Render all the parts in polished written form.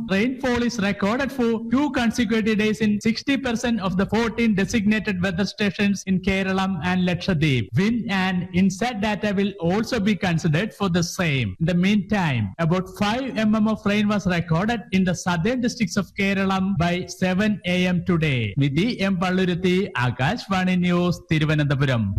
rainfall is recorded for 2 consecutive days in 60% of the 14 designated weather stations in Kerala and Lakshadweep. Wind and insat data will also be considered for the same. In the meantime, about 5 mm of rain was recorded in the southern districts of Kerala by 7 a.m. today. Nidhi M. Palluruthi, Akashvani News, Thiruvananthapuram.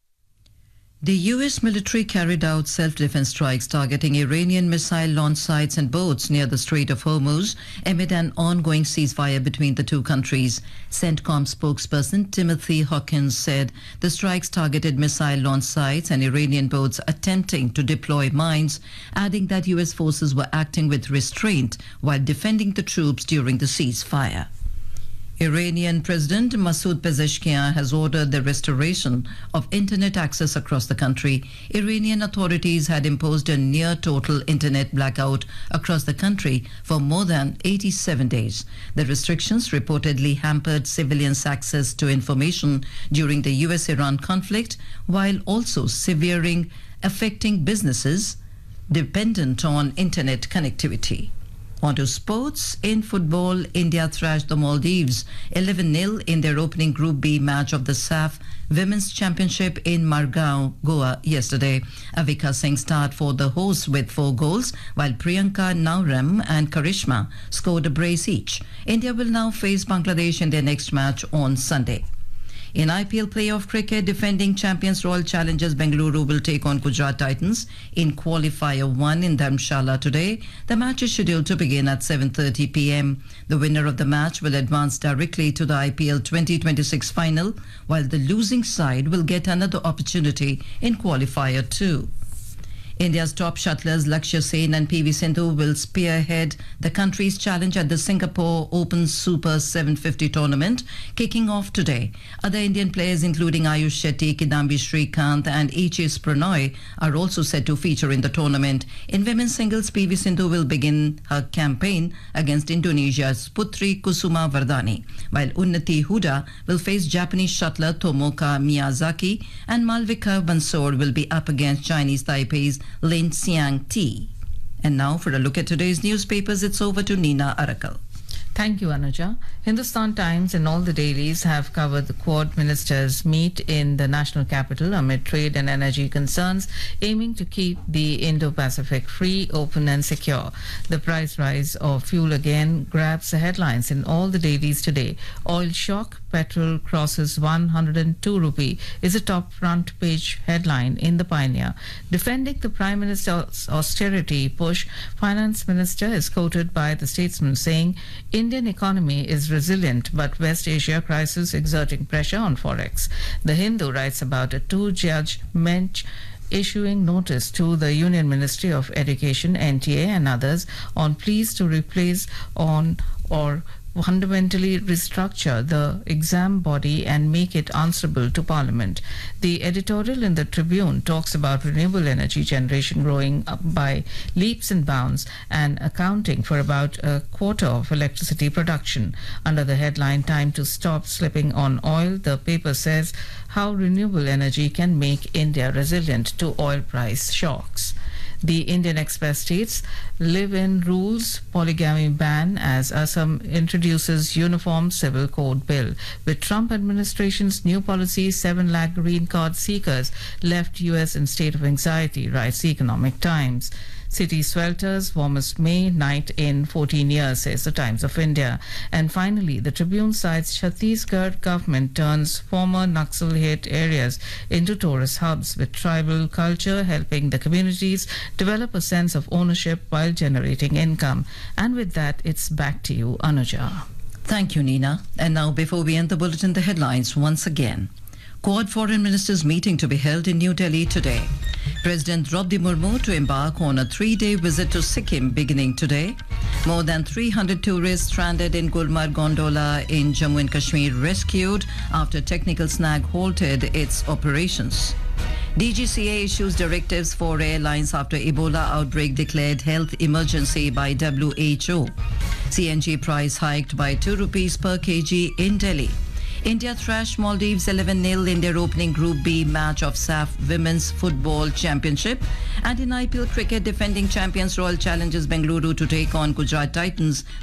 The US military carried out self-defense strikes targeting Iranian missile launch sites and boats near the Strait of Hormuz amid an ongoing ceasefire between the two countries. CENTCOM spokesperson Timothy Hawkins said the strikes targeted missile launch sites and Iranian boats attempting to deploy mines, adding that US forces were acting with restraint while defending the troops during the ceasefire. Iranian President Masoud Pezeshkian has ordered the restoration of internet access across the country. Iranian authorities had imposed a near-total internet blackout across the country for more than 87 days. The restrictions reportedly hampered civilians' access to information during the US-Iran conflict, while also affecting businesses dependent on internet connectivity. On to sports. In football, India thrashed the Maldives 11-0 in their opening Group B match of the SAF Women's Championship in Margao, Goa yesterday. Avika Singh starred for the hosts with 4 goals, while Priyanka Nauram and Karishma scored a brace each. India will now face Bangladesh in their next match on Sunday. In IPL playoff cricket, defending champions Royal Challengers Bengaluru will take on Gujarat Titans in Qualifier 1 in Dharamshala today. The match is scheduled to begin at 7:30 p.m. The winner of the match will advance directly to the IPL 2026 final, while the losing side will get another opportunity in Qualifier 2. India's top shuttlers Lakshya Sen and PV Sindhu will spearhead the country's challenge at the Singapore Open Super 750 tournament, kicking off today. Other Indian players including Ayush Shetty, Kidambi Srikanth and HS Pranoy are also set to feature in the tournament. In women's singles, PV Sindhu will begin her campaign against Indonesia's Putri Kusuma Wardani, while Unnati Huda will face Japanese shuttler Tomoka Miyazaki, and Malvika Bansor will be up against Chinese Taipei's Lin Xiang Ti. And now for a look at today's newspapers, it's over to Nina Arakal. Thank you, Anuja. Hindustan Times and all the dailies have covered the Quad ministers meet in the national capital amid trade and energy concerns, aiming to keep the Indo-Pacific free, open and secure. The price rise of fuel again grabs the headlines in all the dailies today. Oil shock, petrol crosses 102 rupee is a top front page headline in the Pioneer. Defending the Prime Minister's austerity push, Finance Minister is quoted by the Statesman saying, Indian economy is resilient, but West Asia crisis exerting pressure on forex. The Hindu writes about a 2-judge bench issuing notice to the Union Ministry of Education, NTA and others on pleas to replace on or fundamentally restructure the exam body and make it answerable to Parliament. The editorial in the Tribune talks about renewable energy generation growing up by leaps and bounds and accounting for about a quarter of electricity production. Under the headline, Time to Stop Slipping on Oil, the paper says how renewable energy can make India resilient to oil price shocks. The Indian Express states, live-in rules, polygamy ban as Assam introduces uniform civil code bill. With Trump administration's new policy, 7 lakh green card seekers left US in state of anxiety, writes the Economic Times. City swelters, warmest May night in 14 years, says the Times of India. And finally, the Tribune cites Chhattisgarh government turns former Naxal-hit areas into tourist hubs, with tribal culture helping the communities develop a sense of ownership while generating income. And with that, it's back to you, Anuja. Thank you, Nina. And now, before we end the bulletin, the headlines once again. Quad foreign ministers meeting to be held in New Delhi today. President Draupadi Murmu to embark on a 3-day visit to Sikkim beginning today. More than 300 tourists stranded in Gulmarg Gondola in Jammu and Kashmir rescued after technical snag halted its operations. DGCA issues directives for airlines after Ebola outbreak declared health emergency by WHO. CNG price hiked by 2 rupees per kg in Delhi. India thrashed Maldives 11-0 in their opening Group B match of SAF Women's Football Championship. And in IPL cricket, defending champions Royal Challengers Bengaluru to take on Gujarat Titans